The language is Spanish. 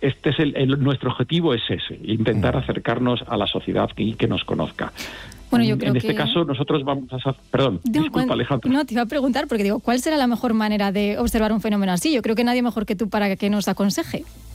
este es nuestro objetivo es ese, intentar acercarnos a la sociedad y que nos conozca. Bueno, yo creo en este caso nosotros vamos a... Perdón, disculpa, Alejandra. No, te iba a preguntar, porque digo, ¿cuál será la mejor manera de observar un fenómeno así? Yo creo que nadie mejor que tú para que nos aconseje.